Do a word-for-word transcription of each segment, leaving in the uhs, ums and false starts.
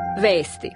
Vesti.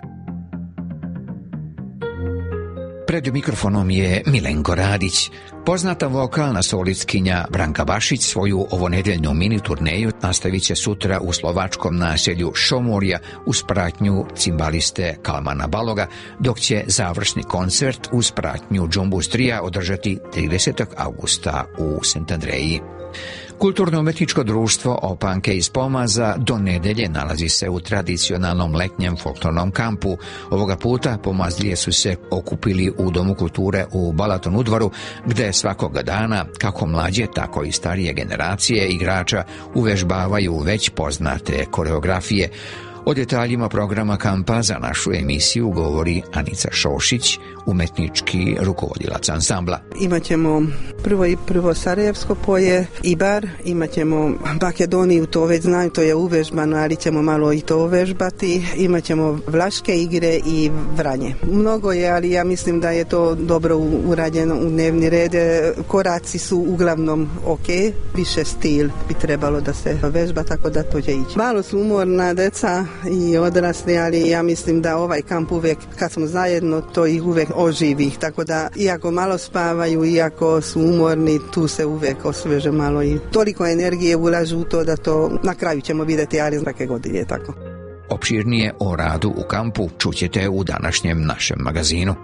Pred mikrofonom je Milenko Radić. Poznata vokalna solistkinja Branka Bašić svoju ovonedjeljnu mini turneju nastavit će sutra u slovačkom naselju Šomorja uz pratnju cimbaliste Kalmana Baloga, dok će završni koncert uz pratnju Džumbus Trija održati tridesetog augusta u Sentandreji. Kulturno-umetničko društvo Opanke iz Pomaza do nedelje nalazi se u tradicionalnom letnjem folklornom kampu. Ovoga puta pomazlije su se okupili u Domu kulture u Balaton Udvaru, gde svakoga dana, kako mlađe, tako i starije generacije igrača uvežbavaju već poznate koreografije. O detaljima programa kampa za našu emisiju govori Anica Šošić, umetnički rukovodilac ansambla. Imaćemo prvo i prvo sarajevsko poje, Ibar, imaćemo Makedoniju, to već znaju, to je uvežbano, ali ćemo malo i to uvežbati. Imaćemo vlaške igre i Vranje. Mnogo je, ali ja mislim da je to dobro urađeno u dnevni red. Koraci su uglavnom ok, više stil bi trebalo da se vežba, tako da to će ići. Malo su umorna deca i odrasli, ali ja mislim da ovaj kamp uvijek, kad smo zajedno, to ih uvijek oživi, tako da iako malo spavaju, iako su umorni, tu se uvijek osveže malo i toliko energije ulažu u to da to na kraju ćemo vidjeti, ali svake godine je tako. Opširnije o radu u kampu čućete u današnjem našem magazinu.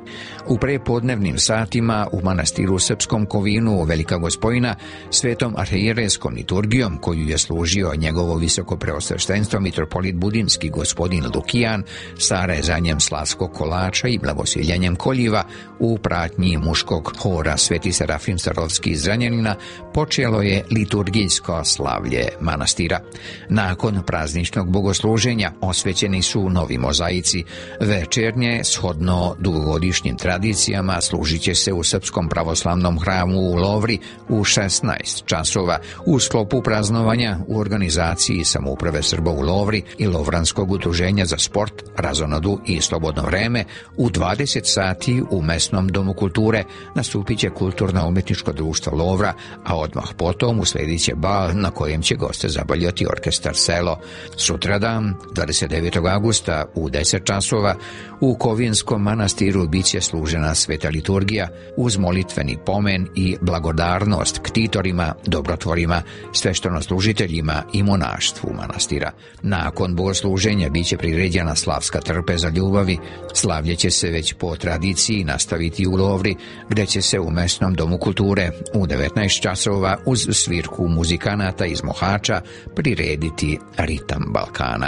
U prepodnevnim satima u manastiru Srpskom Kovinu Velika Gospojina svetom arhijerejskom liturgijom koju je služio njegovo visoko preosveštenstvo mitropolit Budinski gospodin Lukijan sa rezanjem slavskog kolača i blagosiljanjem koljiva u pratnji muškog hora Sveti Serafim Starovski iz Zranjanina počelo je liturgijsko slavlje manastira. Nakon prazničnog bogosluženja osvećeni su novi mozaici. Večernje, shodno dugogodišnjim tradicijama, služit će se u Srpskom pravoslavnom hramu u Lovri u šesnaest časova u sklopu praznovanja u organizaciji Samouprave Srba u Lovri i Lovranskog udruženja za sport, razonodu i slobodno vreme. U dvadeset sati u mesnom Domu kulture nastupit će Kulturno-umetničko društvo Lovra, a odmah potom usledit će bal na kojem će goste zabavljati orkestar Selo. Sutradan, dvadeset devetog augusta u deset časova u Kovinskom manastiru bit će služena sveta liturgija uz molitveni pomen i blagodarnost ktitorima, dobrotvorima, sveštenoslужiteljima i monaštvu manastira. Nakon bogosluženja bit će priređena slavska trpeza ljubavi. Slavlje će se već po tradiciji nastaviti u Lovri, gde će se u mesnom Domu kulture u devetnaest časova uz svirku muzikanata iz Mohača prirediti ritam Balkana.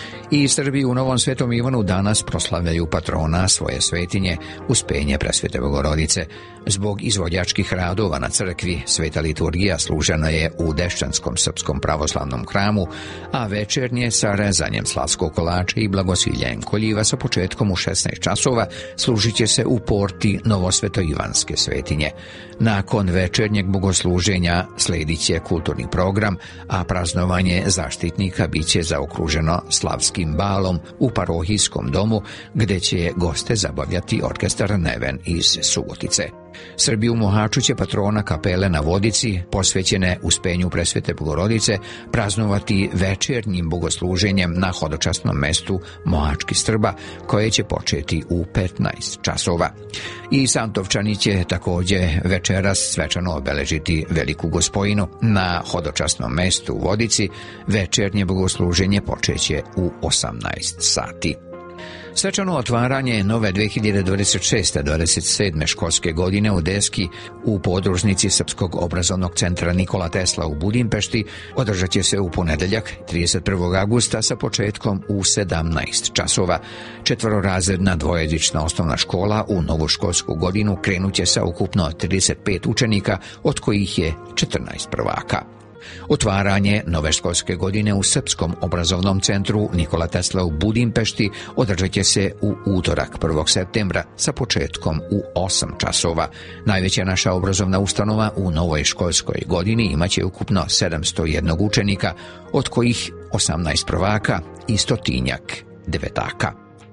I Srbi u Novom Svetom Ivanu danas proslavljaju patrona svoje svetinje, Uspenje Presvete Bogorodice. Zbog izvođačkih radova na crkvi, sveta liturgija služena je u Dešćanskom srpskom pravoslavnom hramu, a večernje sa rezanjem slavskog kolača i blagosiljanjem koljiva sa početkom u šesnaest časova služit će se u porti Novosveto-Ivanske svetinje. Nakon večernjeg bogosluženja sledit će kulturni program, a praznovanje zaštitnika bit će zaokruženo slavskim balom u parohijskom domu, gde će goste zabavljati orkestar Neven iz Subotice. Srbi u Mohaču će patrona kapele na Vodici, posvećene Uspenju Presvete Bogorodice, praznovati večernjim bogosluženjem na hodočasnom mestu Mohački Strba, koje će početi u petnaest časova. I Santovčani će također večeras svečano obeležiti Veliku Gospojinu na hodočasnom mestu Vodici. Večernje bogosluženje počeće u osamnaest sati. Svečano otvaranje nove dve hiljade dvadeset šeste dvadeset sedme školske godine u Deski u podružnici Srpskog obrazovnog centra Nikola Tesla u Budimpešti održat će se u ponedeljak trideset prvog augusta sa početkom u sedamnaest časova. Četvororazredna dvojezična osnovna škola u novu školsku godinu krenut će sa ukupno trideset pet učenika, od kojih je četrnaest prvaka. Otvaranje nove školske godine u Srpskom obrazovnom centru Nikola Tesla u Budimpešti održat će se u utorak prvog septembra sa početkom u osam časova. Najveća naša obrazovna ustanova u novoj školskoj godini imaće ukupno sedamsto jedan učenika, od kojih osamnaest prvaka i stotinjak devetaka.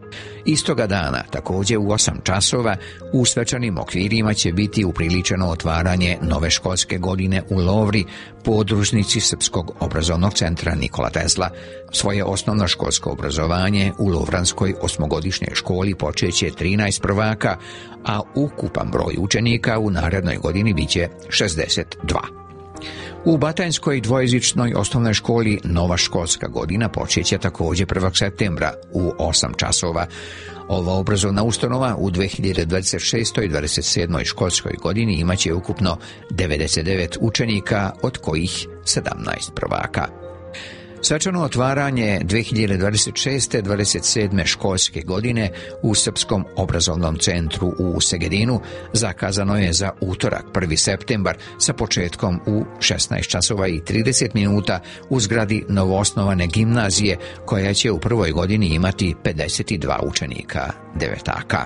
Istoga dana, također u osam časova, u svečanim okvirima će biti upriličeno otvaranje nove školske godine u Lovri, podružnici Srpskog obrazovnog centra Nikola Tesla. Svoje osnovno školsko obrazovanje u Lovranskoj osmogodišnjoj školi počeće trinaest prvaka, a ukupan broj učenika u narednoj godini biće šezdeset dva. U Batajnskoj dvojezičnoj osnovnoj školi nova školska godina počeće također prvog septembra u osam časova. Ova obrazovna ustanova u dve hiljade dvadeset šestoj i dvadeset sedmoj školskoj godini imaće ukupno devedeset devet učenika, od kojih sedamnaest prvaka. Svečano otvaranje dve hiljade dvadeset šeste dvadeset sedme školske godine u Srpskom obrazovnom centru u Segedinu zakazano je za utorak prvi septembar sa početkom u šesnaest časova i trideset minuta u zgradi novoosnovane gimnazije, koja će u prvoj godini imati pedeset dva učenika devetaka.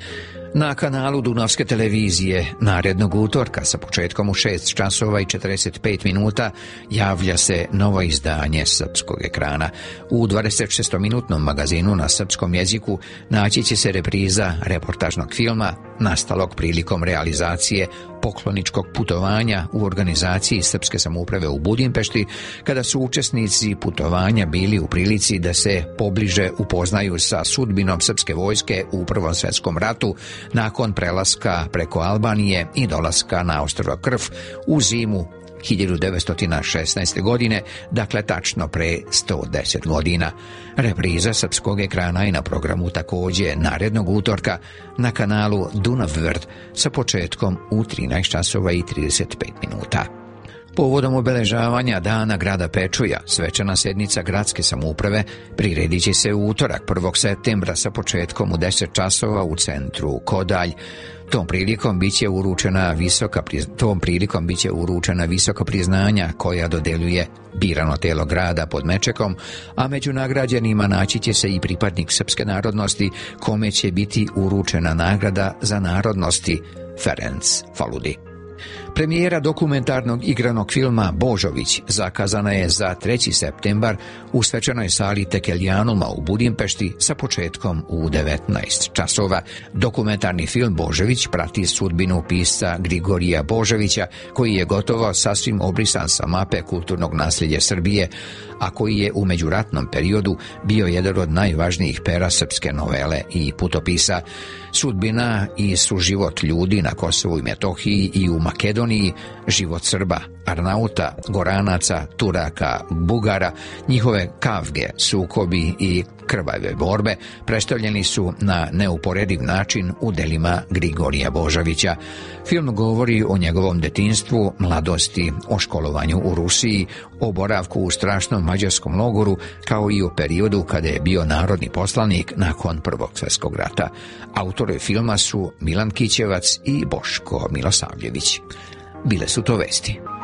Na kanalu Dunavske televizije narednog utorka sa početkom u šest časova i četrdeset pet minuta javlja se novo izdanje srpskog ekrana. U dvadesetšestominutnom magazinu na srpskom jeziku naći će se repriza reportažnog filma nastalog prilikom realizacije pokloničkog putovanja u organizaciji Srpske samouprave u Budimpešti, kada su učesnici putovanja bili u prilici da se pobliže upoznaju sa sudbinom srpske vojske u Prvom svjetskom ratu nakon prelaska preko Albanije i dolaska na ostrvo Krf u zimu hiljadu devetsto šesnaeste. godine, dakle tačno pre sto deset godina. Repriza srpskog ekrana je na programu također narednog utorka na kanalu Dunavvrt sa početkom u trinaest časova i trideset pet minuta. Povodom obeležavanja Dana grada Pečuja, svečana sednica gradske samouprave priredit će se u utorak prvog septembra sa početkom u deset časova u centru Kodalj. Tom prilikom biće uručena visoka tom prilikom biće uručena visoka priznanja koja dodeljuje birano telo grada pod Mečekom, a među nagrađenima naći će se i pripadnik srpske narodnosti, kome će biti uručena nagrada za narodnosti Ferenc Faludi. Premijera dokumentarnog igranog filma Božović zakazana je za treći septembar u svečanoj sali Tekeljanuma u Budimpešti sa početkom u devetnaest časova. Dokumentarni film Božović prati sudbinu pisca Grigorija Božovića, koji je gotovo sasvim obrisan sa mape kulturnog nasljeđa Srbije, a koji je u međuratnom periodu bio jedan od najvažnijih pera srpske novele i putopisa. Sudbina i suživot ljudi na Kosovu i Metohiji i u Makedoniji, život Srba, Arnauta, Goranaca, Turaka, Bugara, njihove kavge, sukobi i krvave borbe predstavljeni su na neuporediv način u delima Grigorija Božovića. Film govori o njegovom detinjstvu, mladosti, o školovanju u Rusiji, o boravku u strašnom mađarskom logoru, kao i o periodu kada je bio narodni poslanik nakon Prvog svjetskog rata. Autori filma su Milan Kićevac i Boško Milosavljević. Bile su to vesti.